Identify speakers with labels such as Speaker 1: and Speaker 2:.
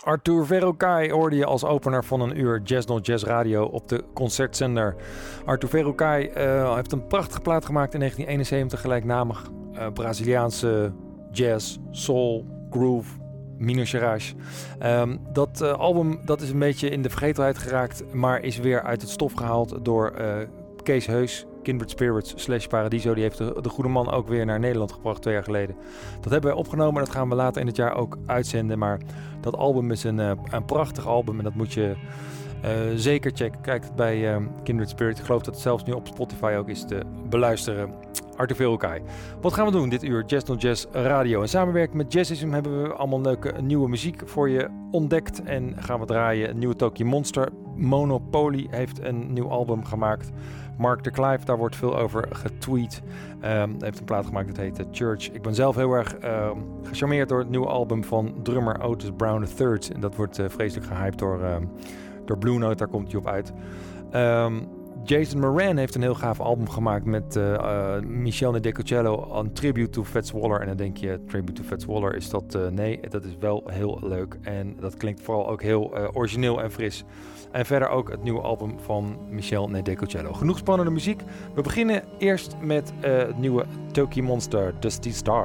Speaker 1: Arturo Verocai hoorde je als opener van een uur Jazz Not Jazz Radio op de concertzender. Arturo Verocai heeft een prachtige plaat gemaakt in 1971, gelijknamig. Braziliaanse jazz, soul, groove, minus garage. Dat album dat is een beetje in de vergetelheid geraakt, maar is weer uit het stof gehaald door Kees Heus, Kindred Spirits / Paradiso. Die heeft de goede man ook weer naar Nederland gebracht 2 jaar geleden. Dat hebben wij opgenomen en dat gaan we later in het jaar ook uitzenden. Maar dat album is een prachtig album en dat moet je zeker checken. Kijk het bij Kindred Spirits. Ik geloof dat het zelfs nu op Spotify ook is te beluisteren. Arturo Verocai. Wat gaan we doen dit uur? Jazz Not Jazz Radio. In samenwerking met Jazzism hebben we allemaal leuke nieuwe muziek voor je ontdekt. En gaan we draaien een nieuwe Tokyo Monster. Monopoly heeft een nieuw album gemaakt. Mark de Clive, daar wordt veel over getweet. Hij heeft een plaat gemaakt, dat heet Church. Ik ben zelf heel erg gecharmeerd door het nieuwe album van drummer Otis Brown III. En dat wordt vreselijk gehyped door Blue Note, daar komt hij op uit. Jason Moran heeft een heel gaaf album gemaakt met Michel Nedecocello, een tribute to Fats Waller. En dan denk je, tribute to Fats Waller, is dat... nee, dat is wel heel leuk. En dat klinkt vooral ook heel origineel en fris. En verder ook het nieuwe album van Michel Nedecocello. Genoeg spannende muziek. We beginnen eerst met het nieuwe Tokyo Monster, Dusty Star.